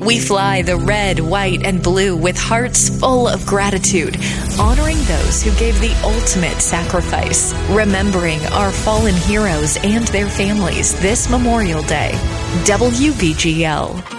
We fly the red, white, and blue with hearts full of gratitude, honoring those who gave the ultimate sacrifice, remembering our fallen heroes and their families this Memorial Day. WBGL.